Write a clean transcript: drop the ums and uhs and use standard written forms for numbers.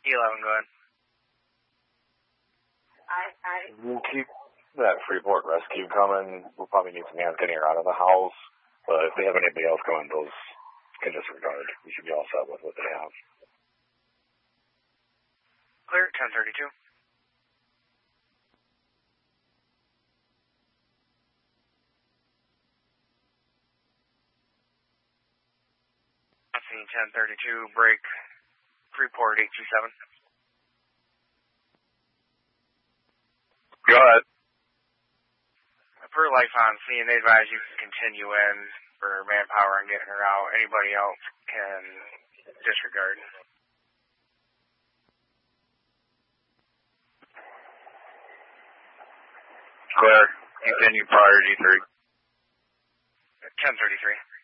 E11, go ahead. We'll keep that Freeport rescue coming. We'll probably need some hands getting her out of the house, but if they have anybody else going, those can disregard. We should be all set with what they have. Clear, 1032. Scene 1032, break Freeport 827. Go ahead. Per life on scene, they advise you can continue in for manpower and getting her out. Anybody else can disregard. Clear. Continue priority 3. 1033.